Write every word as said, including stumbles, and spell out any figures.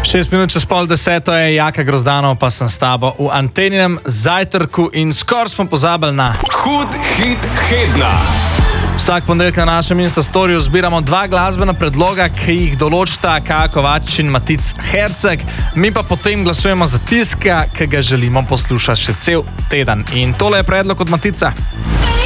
Šest minut čez pol deseto je, Jaka Grozdanov, pa sem s tabo v Anteninem zajtrku in skoraj smo pozabili na Hud hit tedna. Vsak ponedeljek na našem Instastoriju zbiramo dva glasbena predloga, ki jih določita Kaja Kovačič in Matic Herceg. Mi pa potem glasujemo za tiska, ki ga želimo poslušati še cel teden. In tole je predlog od Matica.